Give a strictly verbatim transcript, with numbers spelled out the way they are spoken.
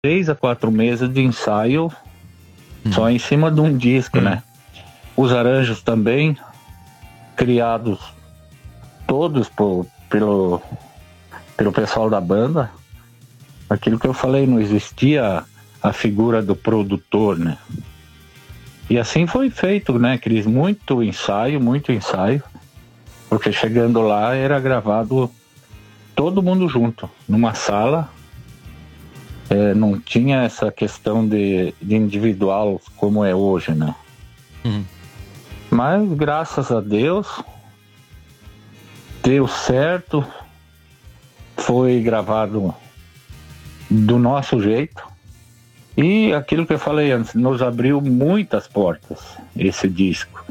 três a quatro meses de ensaio hum. só em cima de um disco, hum. né? Os arranjos também, criados todos por, pelo, pelo pessoal da banda. Aquilo que eu falei, não existia a figura do produtor, né? E assim foi feito, né, Cris? Muito ensaio, muito ensaio. Porque chegando lá era gravado todo mundo junto, numa sala. É, não tinha essa questão de, de individual como é hoje, né? Uhum. Mas graças a Deus deu certo. Foi gravado do nosso jeito. E aquilo que eu falei antes, nos abriu muitas portas, esse disco.